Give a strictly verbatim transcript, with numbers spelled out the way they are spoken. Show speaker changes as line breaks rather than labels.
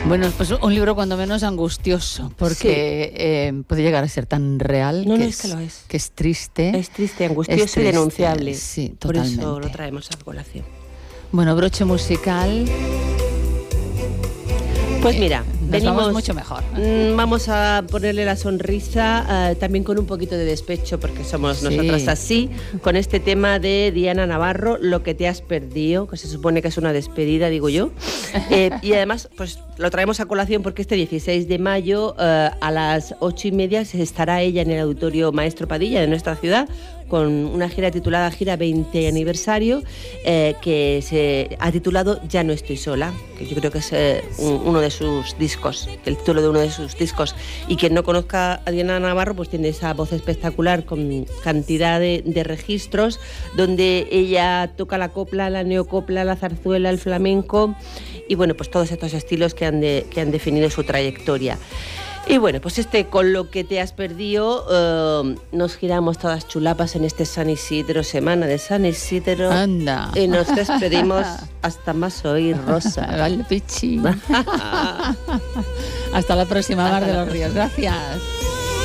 Bueno, pues un libro cuando menos angustioso, porque sí. eh, puede llegar a ser tan real
no,
que,
no,
es,
es que lo es.
que es triste.
Es triste, angustioso
es triste,
y denunciable.
Sí, totalmente.
Por eso lo traemos a colación.
Bueno, broche musical.
Pues mira,
Nos
venimos
vamos mucho mejor.
Vamos a ponerle la sonrisa, uh, también con un poquito de despecho, porque somos sí. nosotras así, con este tema de Diana Navarro, Lo que te has perdido, que se supone que es una despedida, digo yo. Eh, y además, pues lo traemos a colación porque este dieciséis de mayo uh, a las ocho y media estará ella en el Auditorio Maestro Padilla de nuestra ciudad, con una gira titulada Gira veinte aniversario, eh, que se ha titulado Ya no estoy sola, que yo creo que es eh, un, uno de sus discos, el título de uno de sus discos. Y quien no conozca a Diana Navarro, pues tiene esa voz espectacular con cantidad de, de registros, donde ella toca la copla, la neocopla, la zarzuela, el flamenco, y bueno, pues todos estos estilos que han, de, que han definido su trayectoria. Y bueno, pues este Con lo que te has perdido, uh, nos giramos todas chulapas en este San Isidro, semana de San Isidro.
Anda.
Y nos despedimos hasta más oír, Rosa.
Vale, pichi. Hasta la próxima, Mar de los Ríos. Gracias.